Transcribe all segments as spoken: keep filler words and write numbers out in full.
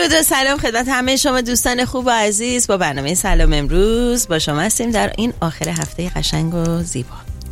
درود و سلام خدمت همه شما دوستان خوب و عزیز. با برنامه سلام امروز با شما هستیم در این آخر هفته قشنگ و زیبا.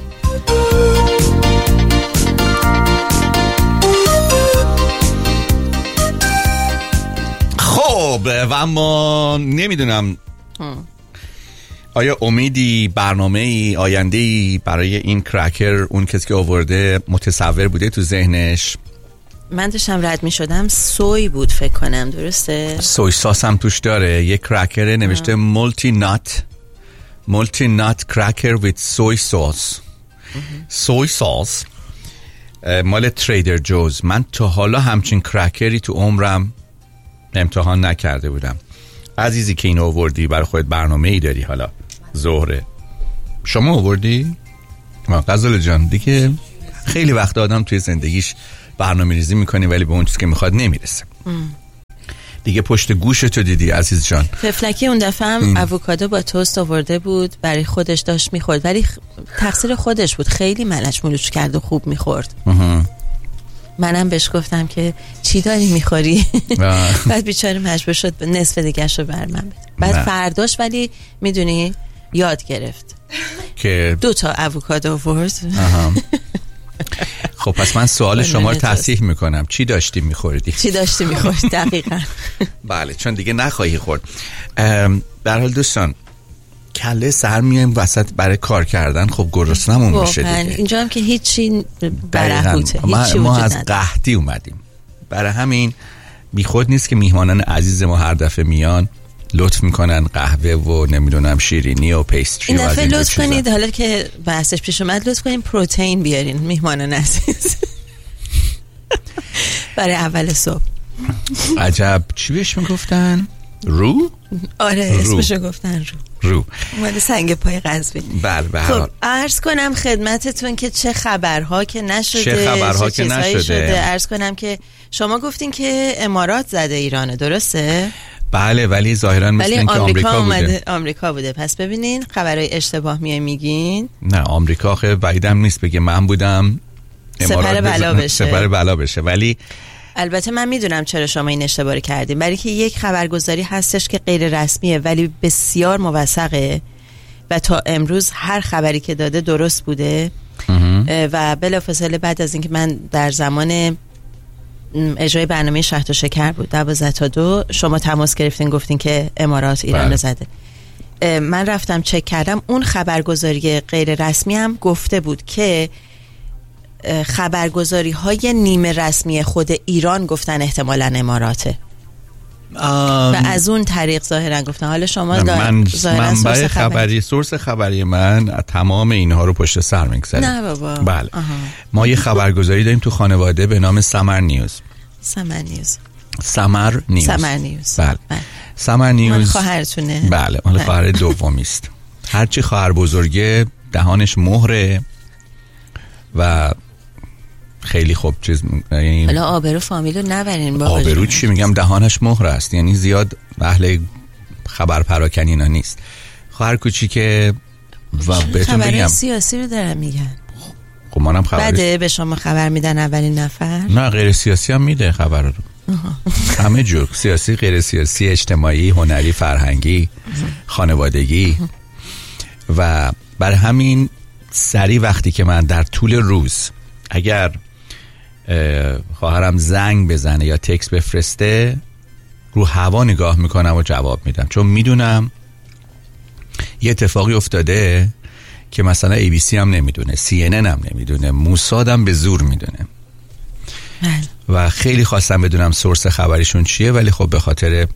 خب و اما نمیدونم آیا امیدی، برنامه‌ای، آینده‌ای برای این کرکر اون کسی که آورده متصور بوده تو ذهنش؟ من داشتم رد می شدم، سوی بود فکر کنم، درسته؟ سوی ساس هم توش داره. یک کرکر نوشته مولتی نات مولتی نات کرکر ویت سوی ساس. سوی ساس مال تریدر جوز. من تا حالا همچین کرکری تو عمرم امتحان نکرده بودم. عزیزی که اینو آوردی برای خودت برنامه ای داری؟ حالا زهره شما آوردی؟ غزال جان دیگه خیلی وقت آدم توی زندگیش برنامه ریزی میکنی ولی به اون چیزی که میخواد نمیرسه. ام. دیگه پشت گوشتو دیدی عزیز جان. ففلکی اون دفعه هم اووکادو با توست آورده بود، برای خودش داشت میخورد ولی تقصیر خودش بود، خیلی ملچ ملوچ کرد و خوب میخورد. منم بهش گفتم که چی داری میخوری؟ بعد بیچاره مجبور شد نصف دیگه‌شو بر من بده. بعد نه. فرداش ولی میدونی یاد گرفت که دو تا اووکادو آورد. خب پس من سوال شما رو تصحیح میکنم، چی داشتی میخوردی؟ چی داشتی میخوردی دقیقاً. بله چون دیگه نخواهی خورد. در حال دوستان کله سر میایم وسط برای کار کردن، خب گرسنمون میشه دیگه. اینجا هم که هیچی برهوته، ما, ما از قحطی اومدیم، برای همین بیخود نیست که میهمانان عزیز ما هر دفعه میان لطف میکنن قهوه و نمیدونم شیرینی و پیستری این دفعه لطف کنید، حالا که بحثش پیش اومد لطف کنید پروتئین بیارین میهمانان عزیز برای اول صبح. عجب چی بهش میگفتن؟ رو؟ آره اسمشو گفتن رو. رو اومده سنگ پای قزوین. بله به هر حال. خب عرض کنم خدمتتون که چه خبرها که نشده، چه خبرها که نشده. شده. عرض کنم که شما گفتین که امارات زده ایرانه، درسته؟ بله ولی ظاهرا مثل این که آمریکا بوده. آمریکا بوده. پس ببینین خبرهای اشتباه میای میگین. نه آمریکا خیلی بعیدم نیست بگه من بودم سپر بلا بشه. سپر بلا بشه. ولی البته من میدونم چرا شما این اشتباه کردین، برای که یک خبرگزاری هستش که غیر رسمیه ولی بسیار موثقه و تا امروز هر خبری که داده درست بوده. و بلافاصله بعد از اینکه من در زمان اجرای برنامه شهد و شکر بود دوازده تا دو شما تماس گرفتین گفتین که امارات ایران رو زده، من رفتم چک کردم، اون خبرگزاری غیر رسمی هم گفته بود که خبرگزاری های نیمه رسمی خود ایران گفتن احتمالاً اماراته آم... و از اون طریق ظاهرا گفتن. حالا شما من منبع خبری سورس خبری من تمام اینها رو پشت سر میگذاره. نه بابا. بله آها. ما یه خبرگزاری داریم تو خانواده به نام سمر نیوز. سمر نیوز سمر نیوز سمر نیوز بله, بله. سمر نیوز مال خواهرتونه. بله مال خواهر دومی است. هرچی خواهر بزرگه دهانش مهره و خیلی خوب چیز یعنی حالا آبرو فامیلو نبرین بابا. آبرو چی میگم، دهانش مهر است، یعنی زیاد اهل خبر پراکنی اینا نیست. خواهر کوچیکه و بهتون بگم خبر سیاسی رو دارن میگن. خب منم خبر بده به شما خبر میدن اولین نفر؟ نه غیر سیاسی هم میده خبر رو. همه جور سیاسی، غیر سیاسی، اجتماعی، هنری، فرهنگی، خانوادگی. و برای همین سری وقتی که من در طول روز اگر خواهرم زنگ بزنه یا تکست بفرسته رو هوا نگاه میکنم و جواب میدم، چون میدونم یه اتفاقی افتاده که مثلا ای بی سی هم نمیدونه، سی ان ان هم نمیدونه، موساد هم به زور میدونه و خیلی خواستم بدونم سورس خبریشون چیه ولی خب به خاطر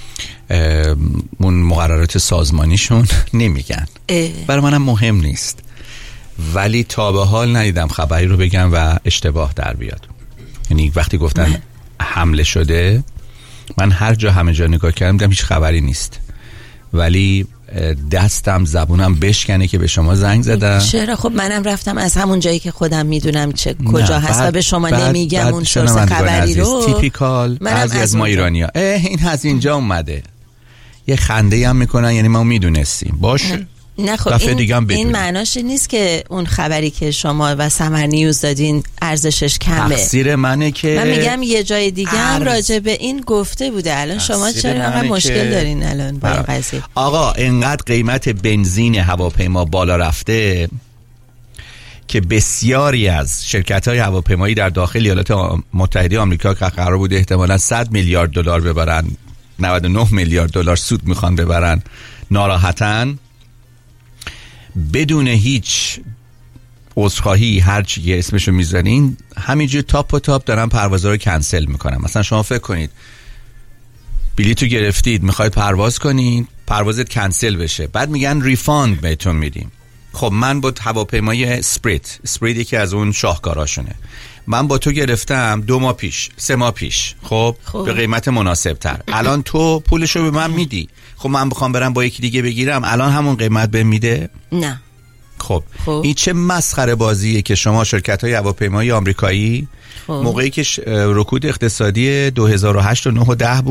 اون مقررات سازمانیشون نمیگن. برای منم مهم نیست ولی تا به حال ندیدم خبری رو بگم و اشتباه در بیاد. یعنی وقتی گفتن من. حمله شده من هر جا همه جا نگاه کردم دیدم هیچ خبری نیست ولی دستم زبونم بشکنه که به شما زنگ زدم. چرا؟ خب منم رفتم از همون جایی که خودم میدونم چه کجا هست و به شما بعد نمیگم بعد اون سورس خبری رو. تیپیکال بعضی از ما ایرانی‌ها این از اینجا اومده یه خنده هم میکنن، یعنی ما میدونستیم باشه نه خب این, این معناش نیست که اون خبری که شما و سمر نیوز دادین ارزشش کمه. تقصیر منه که من میگم یه جای دیگه هم راجع به این گفته بوده. الان شما چرا انقدر مشکل دارین الان با این قضیه؟ آقا اینقدر قیمت بنزین هواپیما بالا رفته که بسیاری از شرکت‌های هواپیمایی در داخل ایالات متحده آمریکا که قرار بوده احتمالاً صد میلیارد دلار ببرن، نود و نه میلیارد دلار سود میخوان ببرن، ناراحتن، بدون هیچ عذرخواهی هر چی که اسمشو میزنین همینجوری تاپ و تاپ دارن پروازها رو کنسل میکنن. مثلا شما فکر کنید بلیطو گرفتید میخواید پرواز کنید، پروازت کنسل بشه، بعد میگن ریفاند بهتون میدیم. خب من با هواپیمای اسپریت اسپریت یکی از اون شاهکاراشونه، من با تو گرفتم دو ماه پیش سه ماه پیش، خب, خب. به قیمت مناسب تر. الان تو پولشو به من میدی، خب من بخوام برم با یکی دیگه بگیرم الان همون قیمت به میده؟ نه. خب, خب. این چه مسخره بازیه که شما شرکت‌های هواپیمایی آمریکایی خب. موقعی که رکود اقتصادی دو هزار و هشت و نه و ده